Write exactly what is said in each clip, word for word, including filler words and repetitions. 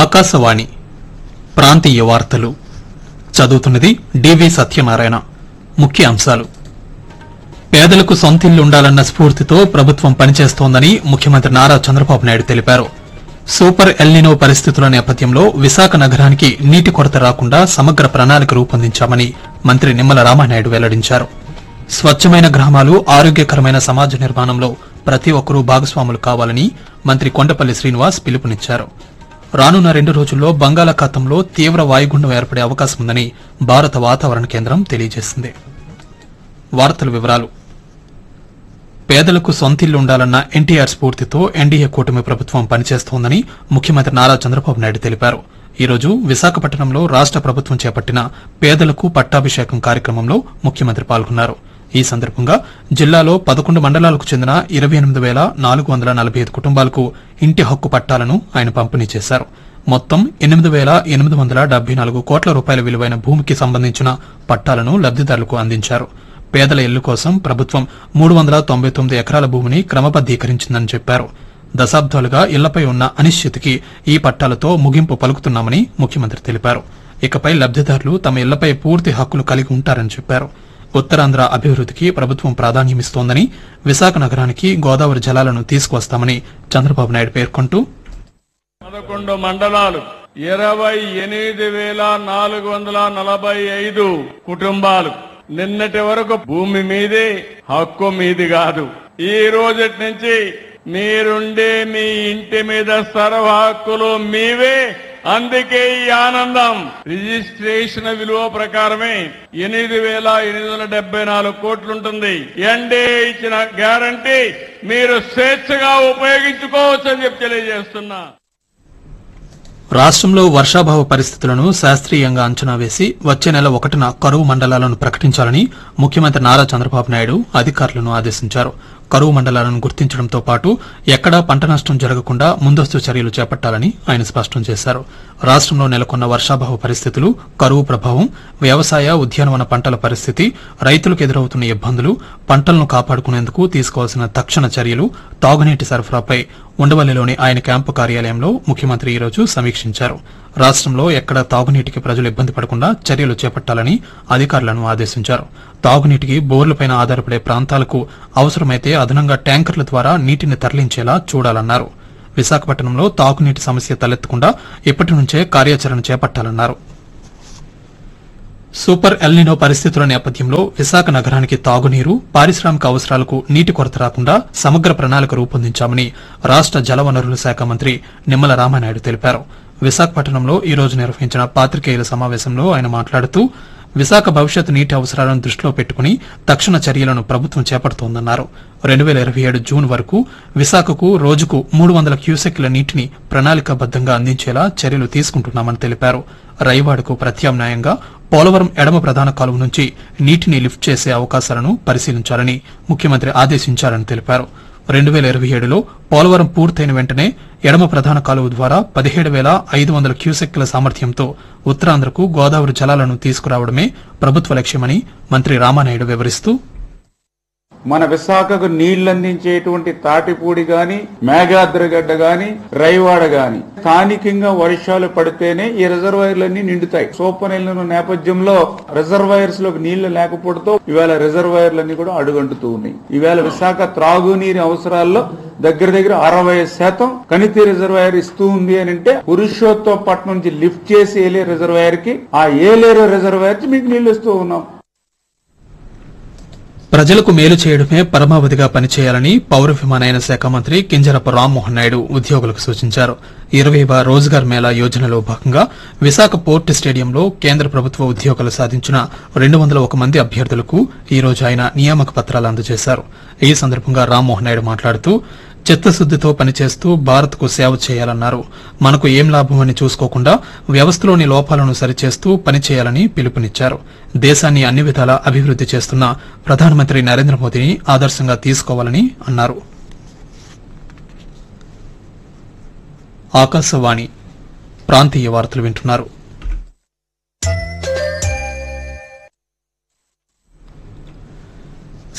ఆకాశవాణి ప్రాంతీయ వార్తలు చదువుతున్నది డివి సత్యనారాయణ. ముఖ్య అంశాలు: పేదలకు సొంతిల్లు ఉండాలన్న స్ఫూర్తితో ప్రభుత్వం పనిచేస్తోందని ముఖ్యమంత్రి నారా చంద్రబాబు నాయుడు తెలిపారు. సూపర్ ఎల్నినో పరిస్థితుల నేపథ్యంలో విశాఖ నగరానికి నీటి కొరత రాకుండా సమగ్ర ప్రణాళిక రూపొందించామని మంత్రి నిమ్మల రామానాయుడు వెల్లడించారు. స్వచ్ఛమైన గ్రామాలు, ఆరోగ్యకరమైన సమాజ నిర్మాణంలో ప్రతి ఒక్కరూ భాగస్వాములు కావాలని మంత్రి కొండపల్లి శ్రీనివాస్ పిలుపునిచ్చారు. రానున్న రెండు రోజుల్లో బంగాళాఖాతంలో తీవ్ర వాయుగుండం ఏర్పడే అవకాశం ఉందని భారత వాతావరణ కేంద్రం తెలియజేసింది. వార్తల వివరాలు: పేదలకు సొంతిల్లు ఉండాలన్న ఎన్టీఆర్ స్ఫూర్తితో ఎన్డీఏ కూటమి ప్రభుత్వం పనిచేస్తోందని ముఖ్యమంత్రి నారా చంద్రబాబు నాయుడు తెలిపారు. ఈ రోజు విశాఖపట్నంలో రాష్ట ప్రభుత్వం చేపట్టిన పేదలకు పట్టాభిషేకం కార్యక్రమంలో ముఖ్యమంత్రి పాల్గొన్నారు. ఈ సందర్భంగా జిల్లాలో పదకొండు మండలాలకు చెందిన ఇరవై ఎనిమిది పేల నాలుగు వందల నలభై ఐదు కుటుంబాలకు ఇంటి హక్కు పట్టాలను ఆయన పంపిణీ చేశారు. మొత్తం ఎనిమిది పేల ఎనిమిది వందల డెబ్బై నాలుగు కోట్ల రూపాయల విలువైన భూమికి సంబంధించిన పట్టాలను లబ్దిదారులకు అందించారు. పేదల ఇల్లు కోసం ప్రభుత్వం మూడు వందల తొంభై తొమ్మిది ఎకరాల భూమిని క్రమబద్దీకరించిందని చెప్పారు. దశాబ్దాలుగా ఇళ్లపై ఉన్న అనిశ్చితికి ఈ పట్టాలతో ముగింపు పలుకుతున్నామని ముఖ్యమంత్రి తెలిపారు. ఇకపై లబ్దిదారులు తమ ఇళ్లపై పూర్తి హక్కులు కలిగి ఉంటారని చెప్పారు. ఉత్తరాంధ్ర అభివృద్దికి ప్రభుత్వం ప్రాధాన్యమిస్తోందని, విశాఖ నగరానికి గోదావరి జలాలను తీసుకువస్తామని చంద్రబాబు నాయుడు పేర్కొంటూ, పదకొండు మండలాలు, ఇరవై ఎనిమిది వేల నాలుగు వందల నలభై ఐదు కుటుంబాలు నిన్నటి వరకు భూమి మీదే, హక్కు మీది కాదు. ఈ రోజటి నుంచి మీరుండే మీ ఇంటి మీద సర్వ హక్కులు మీవే. అందుకే ఈ ఆనందం. రిజిస్ట్రేషన్ విలువ ప్రకారమే ఎనిమిది వేల ఎనిమిది వందల డెబ్బై నాలుగు కోట్లుంటుంది. ఎన్డీఏ ఇచ్చిన గ్యారంటీ మీరు స్వేచ్ఛగా ఉపయోగించుకోవచ్చని చెప్పి తెలియజేస్తున్నా. రాష్టంలో వర్షాభావ పరిస్థితులను శాస్త్రీయంగా అంచనా వేసి వచ్చే నెల ఒకటిన కరువు మండలాలను ప్రకటించాలని ముఖ్యమంత్రి నారా చంద్రబాబు నాయుడు అధికారులను ఆదేశించారు. కరువు మండలాలను గుర్తించడంతో పాటు ఎక్కడా పంట నష్టం జరగకుండా ముందస్తు చర్యలు చేపట్టాలని ఆయన స్పష్టం చేశారు. రాష్టంలో నెలకొన్న వర్షాభావ పరిస్థితులు, కరువు ప్రభావం, వ్యవసాయ, ఉద్యానవన పంటల పరిస్థితి, రైతులకు ఎదురవుతున్న ఇబ్బందులు, పంటలను కాపాడుకునేందుకు తీసుకోవాల్సిన తక్షణ చర్యలు, తాగునీటి సరఫరాపై ఉండవల్లిలోని ఆయన క్యాంపు కార్యాలయంలో ముఖ్యమంత్రి ఈ రోజు సమీక్షించారు. రాష్టంలో ఎక్కడ తాగునీటికి ప్రజలు ఇబ్బంది పడకుండా చర్యలు చేపట్టాలని అధికారులను ఆదేశించారు. తాగునీటికి బోర్లపైన ఆధారపడే ప్రాంతాలకు అవసరమైతే అదనంగా ట్యాంకర్ల ద్వారా నీటిని తరలించేలా చూడాలన్నారు. విశాఖపట్నంలో తాగునీటి సమస్య తలెత్తకుండా ఇప్పటి నుంచే కార్యాచరణ చేపట్టాలన్నారు. సూపర్ ఎల్నినో పరిస్థితుల నేపథ్యంలో విశాఖ నగరానికి తాగునీరు, పారిశ్రామిక అవసరాలకు నీటి కొరత రాకుండా సమగ్ర ప్రణాళిక రూపొందించామని రాష్ట జలవనరుల శాఖ మంత్రి నిమ్మల రామానాయుడు తెలిపారు. విశాఖపట్నంలో ఈ రోజు నిర్వహించిన పాత్రికేయుల సమావేశంలో ఆయన మాట్లాడుతూ, విశాఖ భవిష్యత్ నీటి అవసరాలను దృష్టిలో పెట్టుకుని తక్షణ చర్యలను ప్రభుత్వం చేపడుతోందన్నారు. రెండు పేల ఇరవై ఏడు జూన్ వరకు విశాఖకు రోజుకు మూడు వందల క్యూసెక్ల నీటిని ప్రణాళికాబద్దంగా అందించేలా చర్యలు తీసుకుంటున్నామని తెలిపారు. రైవాడకు ప్రత్యామ్నాయంగా పోలవరం ఎడమ ప్రధాన కాలువ నుంచి నీటిని లిఫ్ట్ చేసే అవకాశాలను పరిశీలించాలని ముఖ్యమంత్రి ఆదేశించారని తెలిపారు. రెండు పేల ఇరవై ఏడులో పోలవరం పూర్తయిన వెంటనే ఎడమ ప్రధాన కాలువ ద్వారా పదిహేడు వేల ఐదు వందల క్యూసెక్ల సామర్థ్యంతో ఉత్తరాంధ్రకు గోదావరి జలాలను తీసుకురావడమే ప్రభుత్వ లక్ష్యమని మంత్రి రామానాయుడు వివరిస్తూ, మన విశాఖకు నీళ్లు అందించేటువంటి తాటిపూడి గాని, మేఘాద్రగడ్డ గాని, రైవాడ గాని స్థానికంగా వర్షాలు పడితేనే ఈ రిజర్వాయర్లన్నీ నిండుతాయి. సూపర్ ఎల్నినో నేపథ్యంలో రిజర్వాయర్స్ లోకి నీళ్లు లేకపోవడంతో ఇవాళ రిజర్వాయర్లన్నీ కూడా అడుగంటుతూ ఉన్నాయి. ఈవేళ విశాఖ త్రాగునీరు అవసరాల్లో దగ్గర దగ్గర అరవై శాతం కనితి రిజర్వాయర్ ఇస్తూ ఉంది అని అంటే పురుషోత్తపట్నం నుంచి లిఫ్ట్ చేసి ఏలేరు రిజర్వాయర్ కి, ఆ ఏలేరు రిజర్వాయర్ కి మీకు నీళ్లు ఇస్తూ ఉన్నాం. ప్రజలకు మేలు చేయడమే పరమావధిగా పనిచేయాలని పౌర విమానయాన శాఖ మంత్రి కింజరపు రామ్మోహన్ నాయుడు ఉద్యోగులకు సూచించారు. ఇరవైవ రోజ్గార్ మేళా యోజనలో భాగంగా విశాఖ పోర్టు స్టేడియంలో కేంద్ర ప్రభుత్వ ఉద్యోగులు సాధించిన రెండు వందల ఒక మంది అభ్యర్థులకు ఈ రోజు ఆయన నియామక పత్రాలు అందజేశారు. ఈ సందర్భంగా రామ్మోహన్ నాయుడు మాట్లాడుతూ, చిత్తశుద్దితో పనిచేస్తూ భారత్ కు సేవ చేయాలన్నారు. మనకు ఏం లాభమని చూసుకోకుండా వ్యవస్థలోని లోపాలను సరిచేస్తూ పనిచేయాలని పిలుపునిచ్చారు. దేశాన్ని అన్ని విధాలా అభివృద్ది చేస్తున్న ప్రధానమంత్రి నరేంద్ర మోదీని ఆదర్శంగా తీసుకోవాలని అన్నారు. ఆకాశవాణి ప్రాంతీయ వార్తలు వింటున్నారు.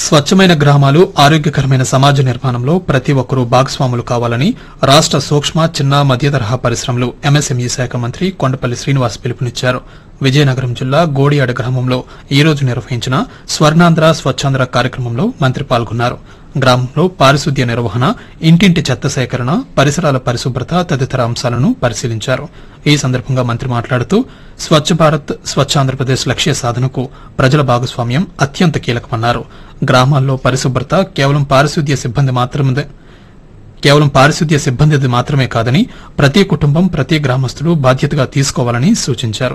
స్వచ్ఛమైన గ్రామాలు ఆరోగ్యకరమైన సమాజ నిర్మాణంలో ప్రతి ఒక్కరూ భాగస్వాములు కావాలని రాష్ట సూక్ష్మ చిన్న మధ్యతరహా పరిశ్రమలు ఎంఎస్ఎంఈ శాఖ మంత్రి కొండపల్లి శ్రీనివాస్ పిలుపునిచ్చారు. విజయనగరం జిల్లా గోడియాడ గ్రామంలో ఈ రోజు నిర్వహించిన స్వర్ణాంధ్ర స్వచ్ఛాంధ్ర కార్యక్రమంలో మంత్రి పాల్గొన్నారు. గ్రామంలో పారిశుద్ధ్య నిర్వహణ, ఇంటింటి చెత్త సేకరణ, పరిసరాల పరిశుభ్రత తదితర అంశాలను పరిశీలించారు. ఈ సందర్భంగా మంత్రి మాట్లాడుతూ స్వచ్ఛ భారత్ స్వచ్ఛ ఆంధ్రప్రదేశ్ లక్ష్య సాధనకు ప్రజల భాగస్వామ్యం అత్యంత కీలకమన్నారు. గ్రామాల్లో పరిశుభ్రత కేవలం పారిశుద్ధ్య సిబ్బంది మాత్రమే కేవలం పారిశుద్ధ్య సిబ్బందిది మాత్రమే కాదని ప్రతి కుటుంబం, ప్రతి గ్రామస్తులు బాధ్యతగా తీసుకోవాలని సూచించారు.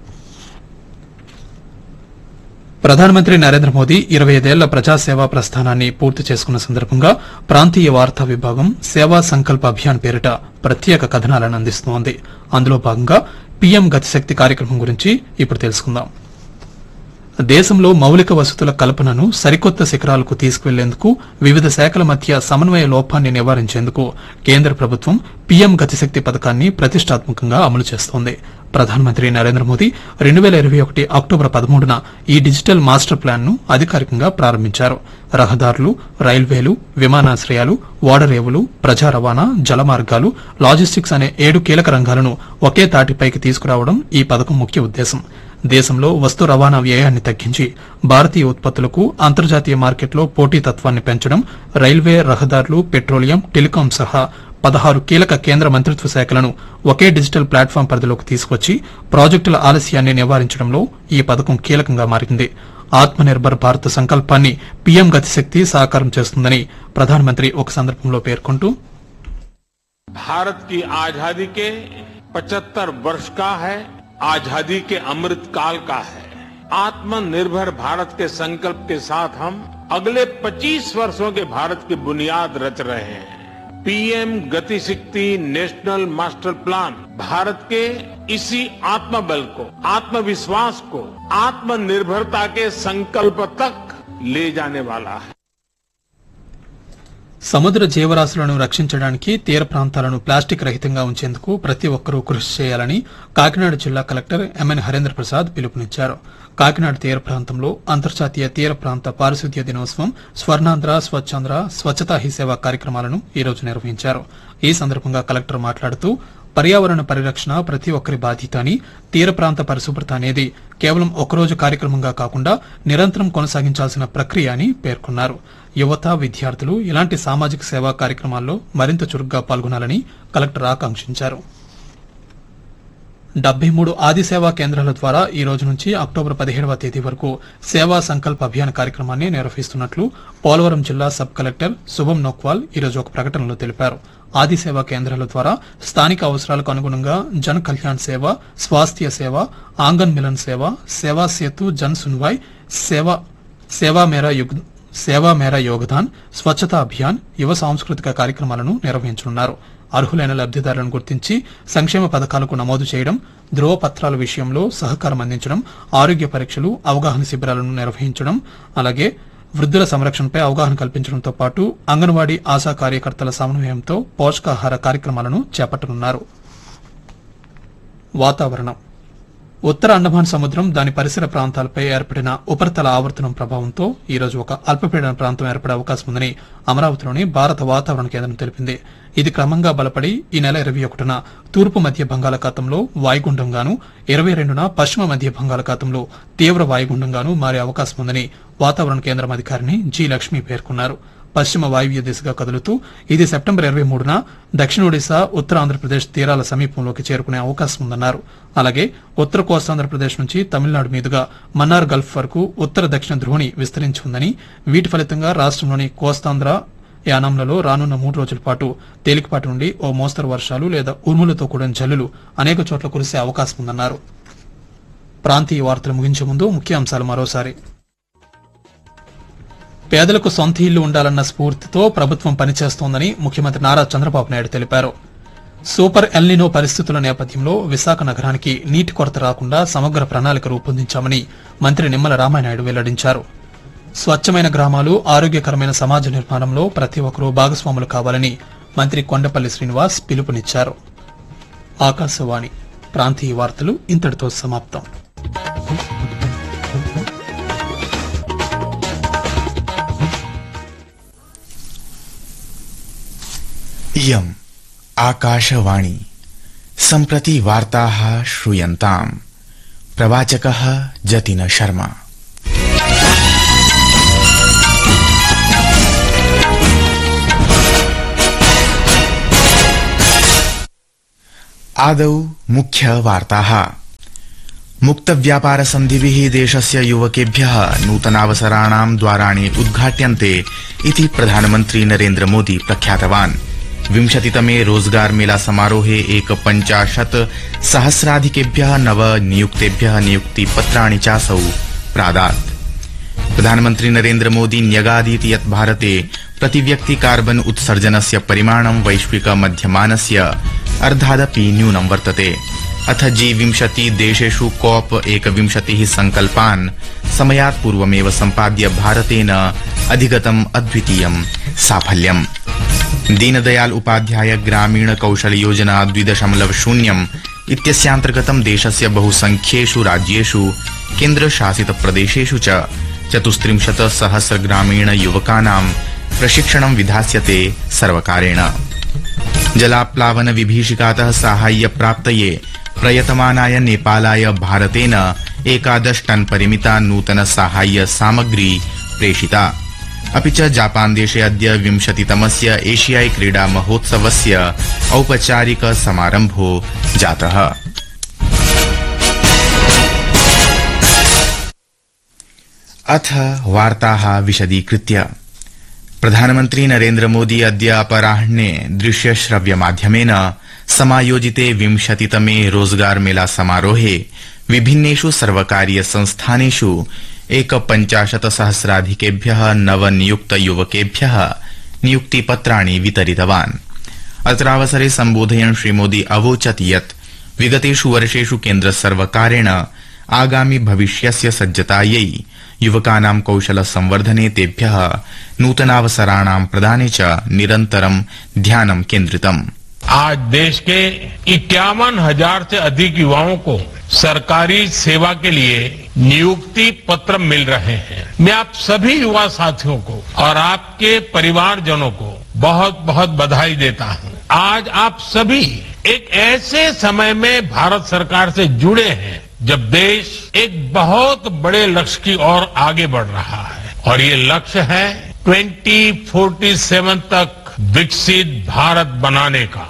ప్రధానమంత్రి నరేంద్ర మోదీ ఇరవై ఐదేళ్ల ప్రజాసేవా ప్రస్థానాన్ని పూర్తి చేసుకున్న సందర్భంగా ప్రాంతీయ వార్తా విభాగం సేవా సంకల్ప అభియాన్ పేరిట ప్రత్యేక కథనాలను అందిస్తోంది. అందులో భాగంగా పీఎం గతిశక్తి కార్యక్రమం గురించి ఇప్పుడు తెలుసుకుందాం. దేశంలో మౌలిక వసతుల కల్పనను సరికొత్త శిఖరాలకు తీసుకువెళ్లేందుకు వివిధ శాఖల మధ్య సమన్వయ లోపాన్ని నివారించేందుకు కేంద్ర ప్రభుత్వం పీఎం గతిశక్తి పథకాన్ని ప్రతిష్టాత్మకంగా అమలు చేస్తోంది. ప్రధానమంత్రి నరేంద్ర మోదీ రెండు వేల ఇరవై ఒకటి అక్టోబర్ పదమూడున ఈ డిజిటల్ మాస్టర్ ప్లాన్ ను అధికారికంగా ప్రారంభించారు. రహదారులు, రైల్వేలు, విమానాశ్రయాలు, ఓడరేవులు, ప్రజా రవాణా, జలమార్గాలు, లాజిస్టిక్స్ అనే ఏడు కీలక రంగాలను ఒకే తాటిపైకి తీసుకురావడం ఈ పథకం ముఖ్య ఉద్దేశం. దేశంలో వస్తు రవాణా వ్యయాన్ని తగ్గించి భారతీయ ఉత్పత్తులకు అంతర్జాతీయ మార్కెట్లో పోటీతత్వాన్ని పెంచడం, రైల్వే, రహదారులు, పెట్రోలియం, టెలికాం సహా పదహారు కీలక కేంద్ర మంత్రిత్వ శాఖలను ఒకే డిజిటల్ ప్లాట్ఫామ్ పరిధిలోకి తీసుకొచ్చి ప్రాజెక్టుల ఆలస్యాన్ని నివారించడంలో ఈ పథకం కీలకంగా మారింది. ఆత్మ నిర్భర్ భారత్ సంకల్పాన్ని పీఎం గతిశక్తి సాకారం చేస్తుందని ప్రధానమంత్రి ఒక సందర్భంలో పేర్కొంటూ भारत की आजादी के पचहत्तर वर्ष का है, आजादी के अमृत काल का है। आत्मनिर्भर भारत के संकल्प के साथ हम अगले पच्चीस वर्षों के भारत की बुनियाद रच रहे हैं। PM Gatishakti national master plan Bharat के इसी आत्मबल को, आत्मविश्वास को आत्मनिर्भरता के संकल्प तक ले जाने वाला है. సముద్ర జీవరాశులను రక్షించడానికి తీర ప్రాంతాలను ప్లాస్టిక్ రహితంగా ఉంచేందుకు ప్రతి ఒక్కరూ కృషి చేయాలని కాకినాడ జిల్లా కలెక్టర్ ఎంఎన్ హరేంద్ర ప్రసాద్ పిలుపునిచ్చారు. కాకినాడ తీర ప్రాంతంలో అంతర్జాతీయ తీర ప్రాంత పారిశుద్ధ్య దినోత్సవం, స్వర్ణాంధ్ర స్వచ్ఛాంధ్ర స్వచ్ఛతా హీ సేవ కార్యక్రమాలను ఈ రోజు నిర్వహించారు. ఈ సందర్భంగా కలెక్టర్ మాట్లాడుతూ పర్యావరణ పరిరక్షణ ప్రతి ఒక్కరి బాధ్యత అని, తీర ప్రాంత పరిశుభ్రత అనేది కేవలం ఒకరోజు కార్యక్రమంగా కాకుండా నిరంతరం కొనసాగించాల్సిన ప్రక్రియ అని పేర్కొన్నారు. యువత, విద్యార్థులు ఇలాంటి సామాజిక సేవా కార్యక్రమాల్లో మరింత చురుగ్గా పాల్గొనాలని కలెక్టర్ ఆకాంక్షించారు. డెబ్బై మూడు ఆది సేవా కేంద్రాల ద్వారా ఈ రోజు నుంచి అక్టోబర్ పదిహేడవ తేదీ వరకు సేవా సంకల్ప అభియాన్ కార్యక్రమాన్ని నిర్వహిస్తున్నట్లు పోలవరం జిల్లా సబ్ కలెక్టర్ శుభం నోక్వాల్ ఈ రోజు ఒక ప్రకటనలో తెలిపారు. ఆది సేవా కేంద్రాల ద్వారా స్థానిక అవసరాలకు అనుగుణంగా జన్ కళ్యాణ్ సేవ, స్వాస్థ్య సేవ, ఆంగన్ మిలన్ సేవ, సేవా సేతు, జన్ సున్వాయ్, సేవా సేవా మేరా యుగ్ సేవా మేరా యోగదాన్, స్వచ్ఛతా అభియాన్, యువ సాంస్కృతిక కార్యక్రమాలను నిర్వహించనున్నారు. అర్హులైన లబ్దిదారులను గుర్తించి సంక్షేమ పథకాలకు నమోదు చేయడం, ధ్రువపత్రాల విషయంలో సహకారం అందించడం, ఆరోగ్య పరీక్షలు, అవగాహన శిబిరాలను నిర్వహించడం, అలాగే వృద్ధుల సంరక్షణపై అవగాహన కల్పించడంతో పాటు అంగన్వాడీ ఆశా కార్యకర్తల సమన్వయంతో పోషకాహార కార్యక్రమాలను చేపట్టనున్నారు. వాతావరణం. ఉత్తర అండమాన్ సముద్రం, దాని పరిసర ప్రాంతాలపై ఏర్పడిన ఉపరితల ఆవర్తనం ప్రభావంతో ఈ రోజు ఒక అల్పపీడన ప్రాంతం ఏర్పడే అవకాశం ఉందని అమరావతిలోని భారత వాతావరణ కేంద్రం తెలిపింది. ఇది క్రమంగా బలపడి ఈ నెల ఇరవై ఒకటిన తూర్పు మధ్య బంగాళాఖాతంలో వాయుగుండంగాను, ఇరవై రెండున పశ్చిమ మధ్య బంగాళాఖాతంలో తీవ్ర వాయుగుండంగాను మారే అవకాశం ఉందని వాతావరణ కేంద్రం అధికారిని జి లక్ష్మి పేర్కొన్నారు. పశ్చిమ వాయువ్య దిశగా కదులుతూ ఇది సెప్టెంబర్ ఇరవై మూడున దక్షిణ ఒడిశా, ఉత్తర ఆంధ్రప్రదేశ్ తీరాల సమీపంలోకి చేరుకునే అవకాశం ఉందన్నారు. అలాగే ఉత్తర కోస్తాంధ్రప్రదేశ్ నుంచి తమిళనాడు మీదుగా మన్నార్ గల్ఫ్ వరకు ఉత్తర దక్షిణ ధ్రువణి విస్తరించి ఉందని, వీటి ఫలితంగా రాష్టంలోని కోస్తాంధ్ర, యానాంలలో రానున్న మూడు రోజుల పాటు తేలికపాటి నుండి ఓ మోస్తరు వర్షాలు లేదా ఉరుములతో కూడిన జల్లులు అనేక చోట్ల కురిసే అవకాశం ఉందన్నారు. ప్రాంతీయ వార్తలు ముగించే ముందు ముఖ్యాంశాలు మరోసారి. పేదలకు సొంత ఇల్లు ఉండాలన్న స్ఫూర్తితో ప్రభుత్వం పనిచేస్తోందని ముఖ్యమంత్రి నారా చంద్రబాబు నాయుడు తెలిపారు. సూపర్ ఎల్నినో పరిస్థితుల నేపథ్యంలో విశాఖ నగరానికి నీటి కొరత రాకుండా సమగ్ర ప్రణాళిక రూపొందించామని మంత్రి నిమ్మల రామానాయుడు వెల్లడించారు. స్వచ్ఛమైన గ్రామాలు, ఆరోగ్యకరమైన సమాజ నిర్మాణంలో ప్రతి ఒక్కరూ భాగస్వాములు కావాలని మంత్రి కొండపల్లి శ్రీనివాస్ పిలుపునిచ్చారు. ఆకాశవాణి ప్రాంతీయ వార్తలు ఇంతటితో సమాప్తం. इयम् आकाशवाणी सम्प्रति वार्ताः श्रूयन्ताम्। प्रवाचकः जतिन शर्मा। आदौ मुख्य वार्ताः। मुक्तव्यापार सन्धिभिः देशस्य युवकेभ्यः नूतनावसराणां द्वाराणि उद्घाट्यन्ते इति प्रधानमन्त्री नरेन्द्र मोदी प्रख्यातवान्। विंशतितमे रोजगार मेला समारोहे एकपञ्चाशत् सहस्राधिकेभ्यः नव नियुक्तेभ्यः नियुक्तिपत्राणि चासौ प्रादात्। प्रधानमन्त्री नरेन्द्र मोदी न्यगादीत् यत् भारते प्रतिव्यक्ति कार्बन उत्सर्जनस्य परिमाणं वैश्विक मध्यमानस्य अर्धादपि न्यूनं वर्तते। अथ जी विंशति देशेषु कॉप एकविंशतिः संकल्पान् समयात् पूर्वमेव सम्पाद्य भारतेन अधिगतम् अद्वितीयं साफल्यम्। दीनदयाल उपाध्याय ग्रामीण कौशल योजना द्वि दशमलव शून्यम् इत्यस्यान्तर्गतं देशस्य बहुसंख्येषु राज्येषु केन्द्रशासित प्रदेशेषु च चतुस्त्रिंशत् सहस्र ग्रामीण युवकानां प्रशिक्षणं विधास्यते सर्वकारेण। जलाप्लावन विभीषिकातः साहाय्य प्राप्तये प्रयतमानाय नेपालाय भारतेन एकादश टन परिमिता नूतन साहाय्य सामग्री प्रेषिता। अपि च जापान देशे अद्य विंशतितमस्य एशियाई क्रीडा महोत्सवस्य औपचारिक समारम्भो जातः। अथ वार्ताः विशदीकृत्य। प्रधानमन्त्री नरेन्द्र मोदी अद्य अपराह्ने दृश्य श्रव्य माध्यमेन समायोजिते विंशतितमे रोजगार मेला समारोहे विभिन्नेषु सर्वकारीय संस्थानेषु एकपञ्चाशत् सहस्राधिकेभ्यः नवनियुक्त युवकेभ्यः नियुक्तिपत्राणि वितरितवान्। अत्रावसरे सम्बोधयन् श्रीमोदी अवोचत् यत् विगतेषु वर्षेषु केन्द्र सर्वकारेण आगामि भविष्यस्य सज्जतायै युवकानां कौशल संवर्धने तेभ्यः नूतनावसराणां प्रदाने च निरन्तरं ध्यानं केन्द्रितम्। आज देश के इक्यावन हजार से अधिक युवाओं को सरकारी सेवा के लिए नियुक्ति पत्र मिल रहे हैं। मैं आप सभी युवा साथियों को और आपके परिवारजनों को बहुत बहुत बधाई देता हूं। आज आप सभी एक ऐसे समय में भारत सरकार से जुड़े हैं जब देश एक बहुत बड़े लक्ष्य की ओर आगे बढ़ रहा है और ये लक्ष्य है ट्वेंटी फोर्टी सेवन तक विकसित भारत बनाने का।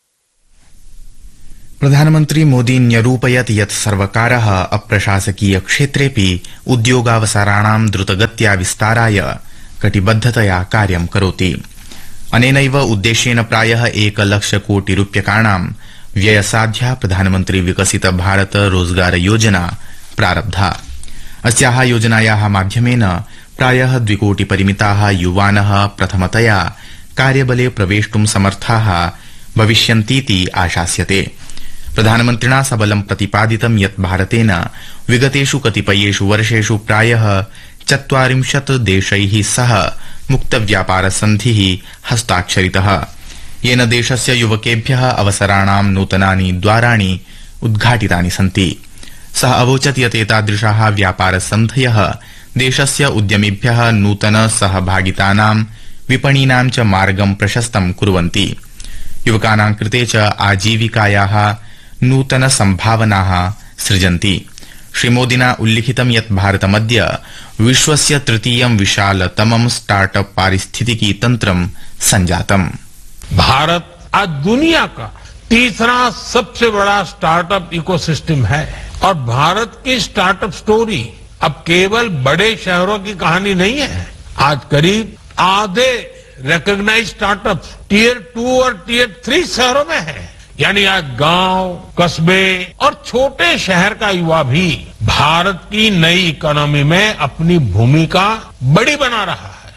प्रधानमन्त्री मोदी न्यरूपयत् यत् सर्वकारः अप्रशासकीय क्षेत्रेऽपि उद्योगावसराणां द्रुतगत्या विस्ताराय कटिबद्धतया कार्यं करोति। अनेनैव उद्देश्येन प्रायः एकलक्ष कोटि रूप्यकाणां व्ययसाध्या प्रधानमन्त्री विकसित भारत रोजगार योजना प्रारब्धा। अस्याः योजनायाः माध्यमेन प्रायः द्विकोटि परिमिताः युवानः प्रथमतया कार्यबले प्रवेष्टुं समर्थाः भविष्यन्तीति आशास्यते। प्रधानमन्त्रिणा सबलं प्रतिपादितं यत् भारतेन विगतेषु कतिपयेषु वर्षेषु प्रायः चत्वारिंशत् देशैः सह मुक्तव्यापार सन्धिः हस्ताक्षरितः, येन देशस्य युवकेभ्यः अवसराणां नूतनानि द्वाराणि उद्घाटितानि सन्ति। सः अवोचत् यत् एतादृशाः व्यापार सन्धयः देशस्य उद्यमिभ्यः नूतन सहभागितानां विपणीनां च मार्गं प्रशस्तं कुर्वन्ति, युवकानां कृते च आजीविकायाः नूतन सम्भावनाः सृजन्ति। श्रीमोदिना उल्लिखितं यत् भारतमद्य विश्वस्य तृतीयं विशालतमं स्टार्टअप पारिस्थितिकी तन्त्रं सञ्जातम्। भारत आज दुनिया का तीसरा सबसे बड़ा स्टार्टअप इकोसिस्टम है और भारत की स्टार्टअप स्टोरी अब केवल बड़े शहरों की कहानी नहीं है। आज करीब आधे रिकॉग्नाइज्ड स्टार्टअप टीयर टू और टीयर थ्री शहरों में है। यानी आज गांव, कस्बे और छोटे शहर का युवा भी भारत की नई इकोनॉमी में अपनी भूमिका बड़ी बना रहा है।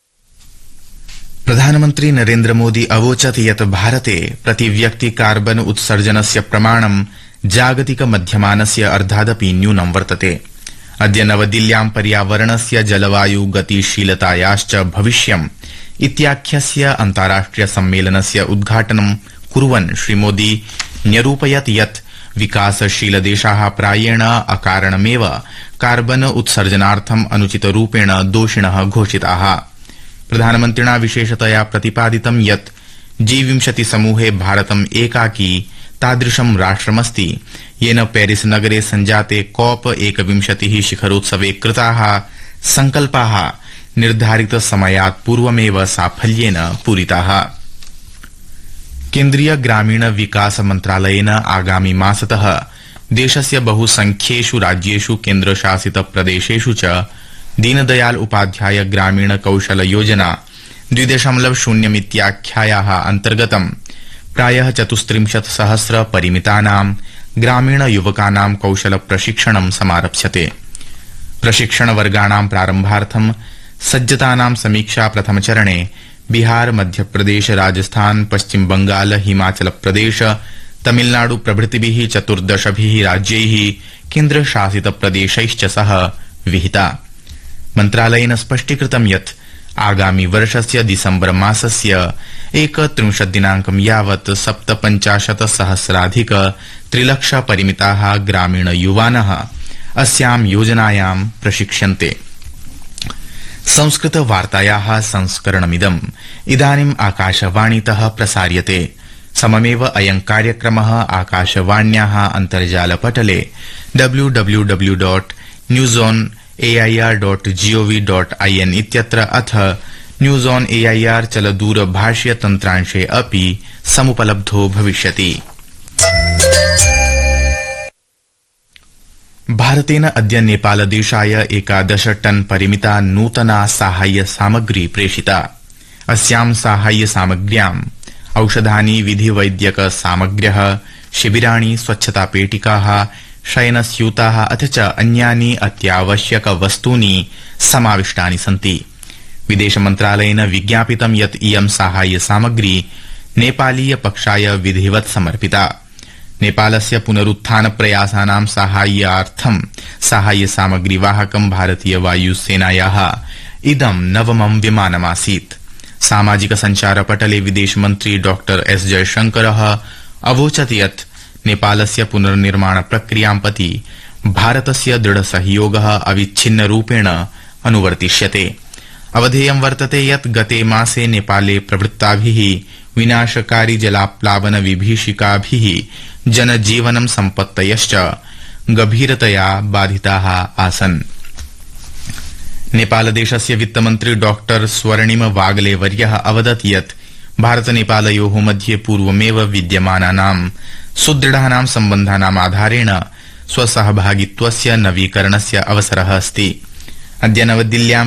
प्रधानमन्त्री नरेन्द्र मोदी अवोचत् यत् भारते प्रतिव्यक्ति कार्बन उत्सर्जनस्य प्रमाणं जागतिक मध्यमानस्य अर्धादपि न्यूनं वर्तते। अद्य नवदिल्ल्यां पर्यावरणस्य जलवायु गतिशीलतायाश्च भविष्यम् इत्याख्यस्य अन्ताराष्ट्रिय सम्मेलनस्य उद्घाटनं कुर्वन् श्रीमोदी न्यरूपयत् यत् विकासशील देशाः प्रायेण अकारणमेव कार्बन उत्सर्जनार्थम् अनुचितरूपेण दोषिणः घोषिताः। प्रधानमन्त्रिणा विशेषतया प्रतिपादितं यत् जी विंशति समूहे भारतम् एकाकी तादृशं राष्ट्रमस्ति येन पेरिस नगरे सञ्जाते कॉप एकविंशतिः शिखरोत्सवे कृताः संकल्पाः निर्धारित समयात् पूर्वमेव साफल्येन पूरिताः। केन्द्रीय ग्रामीण विकास मन्त्रालयेन आगामि मासतः देशस्य बहुसंख्येषु राज्येषु केन्द्रशासित प्रदेशेषु च दीनदयाल उपाध्याय ग्रामीण कौशल योजना द्वि दशमलव शून्यमित्याख्यायाः अन्तर्गतं प्रायः चतुस्त्रिंशत् सहस्र परिमितानां ग्रामीण युवकानां कौशल प्रशिक्षणं समारप्स्यते। प्रशिक्षण वर्गाणां प्रारम्भार्थं सज्जतानां समीक्षा प्रथमचरणे बिहार, मध्यप्रदेश, राजस्थान, पश्चिम बंगाल, हिमाचल प्रदेश, तमिलनाडु प्रभृतिभिः चतुर्दशभिः राज्यैः केन्द्रशासित प्रदेशैश्च सह विहिता। मन्त्रालयेन स्पष्टीकृतं यत् आगामि वर्षस्य दिसम्बर मासस्य एकत्रिंशत् दिनांकं यावत् सप्तपञ्चाशत् सहस्राधिक त्रिलक्ष परिमिताः ग्रामीण युवानः अस्यां योजनायां प्रशिक्ष्यन्ते। संस्कृत वार्तायाः संस्करणमिदम् इदानीम् आकाशवाणीतः प्रसार्यते। सममेव अयं कार्यक्रमः आकाशवाण्याः अन्तर्जालपटले W W W dot news on A I R dot gov dot I N इत्यत्र अथ news on A I R चलदूरभाष्य तन्त्रांशे अपि समुपलब्धो भविष्यति। भारतेन अद्य नेपालदेशाय एकादश टन परिमिता नूतना साहाय्य सामग्री प्रेषिता। अस्यां साहाय्य सामग्र्याम् औषधानि, विधिवैद्यक सामग्र्यः, शिबिराणि, स्वच्छतापेटिकाः, शयनस्यूताः अथ च अन्यानि अत्यावश्यक वस्तूनि समाविष्टानि सन्ति। विदेश मन्त्रालयेन विज्ञापितं यत् इयं साहाय्य सामग्री नेपालीय पक्षाय विधिवत् समर्पिता। नेपालस्य पुनरुत्थान प्रयासानां साहाय्यार्थं साहाय्य सामग्रीवाहकं भारतीय वायुसेनायाः इदं नवमं विमानमासीत्। सामाजिक सञ्चारपटले विदेशमन्त्री डॉक्टर एस जयशंकरः अवोचत् यत् नेपालस्य पुनर्निर्माण प्रक्रियां प्रति भारतस्य दृढ सहयोगः अविच्छिन्नरूपेण अनुवर्तिष्यते। अवधेयं वर्तते यत् गते मासे नेपाले प्रवृत्ताभिः विनाशकारी जलाप्लावन विभीषिकाभिः जनजीवनं सम्पत्तयश्च गभीरतया बाधिताः आसन्। नेपालदेशस्य वित्तमन्त्री डॉक्टर स्वर्णिम वागले वर्यः अवदत् यत् भारत नेपालयोः मध्ये पूर्वमेव विद्यमानानां सुदृढानां सम्बन्धानाम् आधारेण स्वसहभागित्वस्य नवीकरणस्य अवसरः अस्ति। अद्य नवदिल्ल्यां